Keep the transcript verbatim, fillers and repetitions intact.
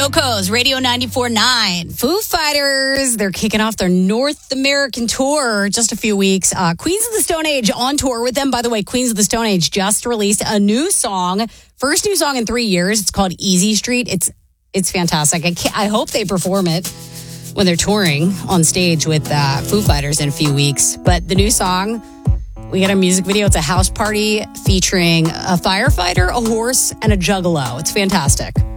Yoko's Radio ninety-four point nine. Foo Fighters, they're kicking off their North American tour just a few weeks. Uh, Queens of the Stone Age on tour with them. By the way, Queens of the Stone Age just released a new song. First new song in three years. It's called Easy Street. It's it's fantastic. I, can't, I hope they perform it when they're touring on stage with uh, Foo Fighters in a few weeks. But the new song, we got a music video. It's a house party featuring a firefighter, a horse, and a juggalo. It's fantastic.